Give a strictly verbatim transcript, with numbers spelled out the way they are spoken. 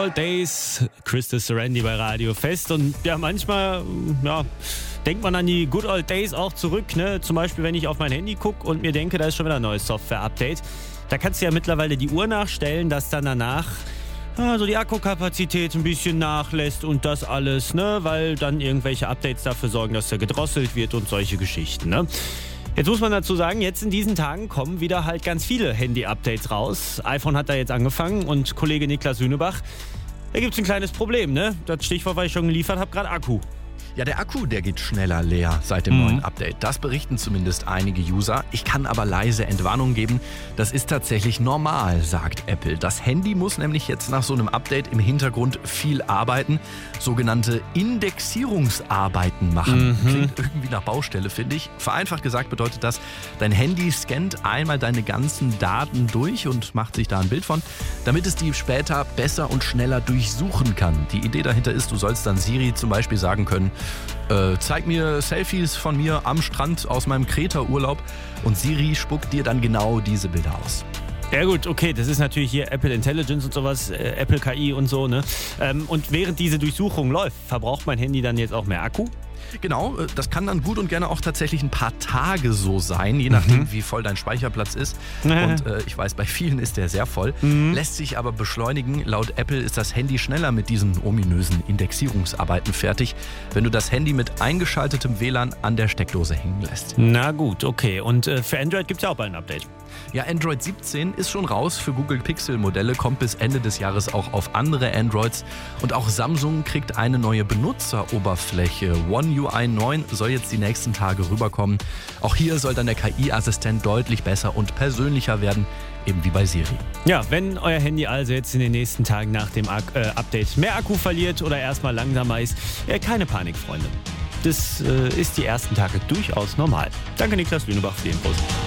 Old Days, Christus Serendi bei Radio Fest. Und ja, manchmal ja, denkt man an die Good Old Days auch zurück. Ne? Zum Beispiel, wenn ich auf mein Handy gucke und mir denke, da ist schon wieder ein neues Software-Update. Da kannst du ja mittlerweile die Uhr nachstellen, dass dann danach also die Akkukapazität ein bisschen nachlässt und das alles, ne? Weil dann irgendwelche Updates dafür sorgen, dass er gedrosselt wird und solche Geschichten. Ne? Jetzt muss man dazu sagen, jetzt in diesen Tagen kommen wieder halt ganz viele Handy-Updates raus. iPhone hat da jetzt angefangen und Kollege Niklas Hünebach, da gibt es ein kleines Problem, ne? Das Stichwort, was ich schon geliefert habe, gerade Akku. Ja, der Akku, der geht schneller leer seit dem mhm. neuen Update. Das berichten zumindest einige User. Ich kann aber leise Entwarnung geben. Das ist tatsächlich normal, sagt Apple. Das Handy muss nämlich jetzt nach so einem Update im Hintergrund viel arbeiten. Sogenannte Indexierungsarbeiten machen. Mhm. Klingt irgendwie nach Baustelle, finde ich. Vereinfacht gesagt bedeutet das, dein Handy scannt einmal deine ganzen Daten durch und macht sich da ein Bild von, damit es die später besser und schneller durchsuchen kann. Die Idee dahinter ist, du sollst dann Siri zum Beispiel sagen können, Äh, zeig mir Selfies von mir am Strand aus meinem Kreta-Urlaub und Siri spuckt dir dann genau diese Bilder aus. Ja gut, okay, das ist natürlich hier Apple Intelligence und sowas, äh, Apple K I und so, ne? Ähm, und während diese Durchsuchung läuft, verbraucht mein Handy dann jetzt auch mehr Akku? Genau, das kann dann gut und gerne auch tatsächlich ein paar Tage so sein, je nachdem, mhm. wie voll dein Speicherplatz ist. Und äh, ich weiß, bei vielen ist der sehr voll. Mhm. Lässt sich aber beschleunigen. Laut Apple ist das Handy schneller mit diesen ominösen Indexierungsarbeiten fertig, wenn du das Handy mit eingeschaltetem W L A N an der Steckdose hängen lässt. Na gut, okay. Und äh, für Android gibt es ja auch bald ein Update. Ja, Android siebzehn ist schon raus für Google Pixel-Modelle, kommt bis Ende des Jahres auch auf andere Androids. Und auch Samsung kriegt eine neue Benutzeroberfläche. One U I neun soll jetzt die nächsten Tage rüberkommen. Auch hier soll dann der K I-Assistent deutlich besser und persönlicher werden, eben wie bei Siri. Ja, wenn euer Handy also jetzt in den nächsten Tagen nach dem Ak- äh, Update mehr Akku verliert oder erstmal langsamer ist, äh, keine Panik, Freunde. Das äh, ist die ersten Tage durchaus normal. Danke, Niklas Lünebach, für die Infos.